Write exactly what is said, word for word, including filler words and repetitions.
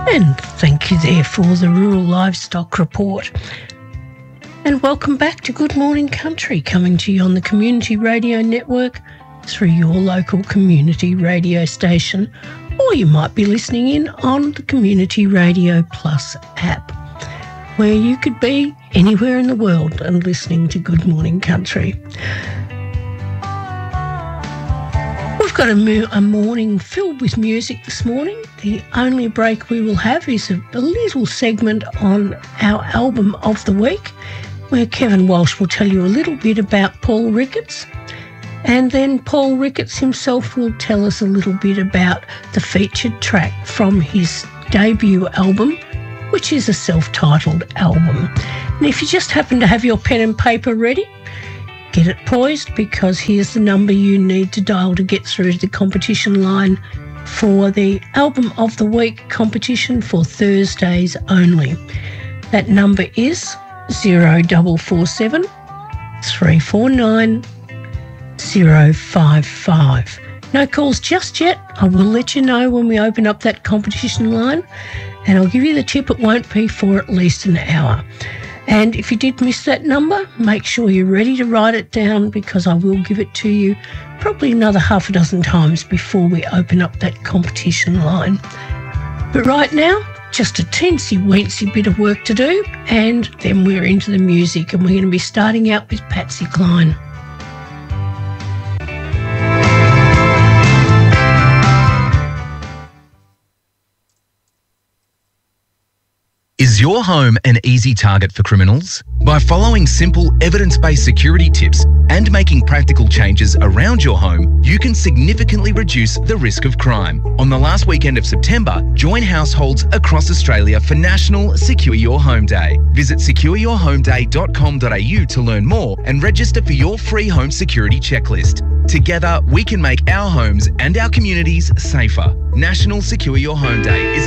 And thank you there for the Rural Livestock Report. And welcome back to Good Morning Country, coming to you on the Community Radio Network through your local community radio station, or you might be listening in on the Community Radio Plus app, where you could be anywhere in the world and listening to Good Morning Country. We've got a, mo- a morning filled with music this morning. The only break we will have is a, a little segment on our album of the week, where Kevin Walsh will tell you a little bit about Paul Ricketts, and then Paul Ricketts himself will tell us a little bit about the featured track from his debut album, which is a self-titled album. And if you just happen to have your pen and paper ready, get it poised, because here's the number you need to dial to get through to the competition line for the Album of the Week competition for Thursdays only. That number is zero four four seven, three four nine, zero five five. No calls just yet. I will let you know when we open up that competition line, and I'll give you the tip. It won't be for at least an hour. And if you did miss that number, make sure you're ready to write it down, because I will give it to you probably another half a dozen times before we open up that competition line. But right now, just a teensy-weensy bit of work to do, and then we're into the music, and we're going to be starting out with Patsy Cline. Is your home an easy target for criminals? By following simple, evidence-based security tips and making practical changes around your home, you can significantly reduce the risk of crime. On the last weekend of September, join households across Australia for National Secure Your Home Day. Visit secure your home day dot com dot a u to learn more and register for your free home security checklist. Together, we can make our homes and our communities safer. National Secure Your Home Day is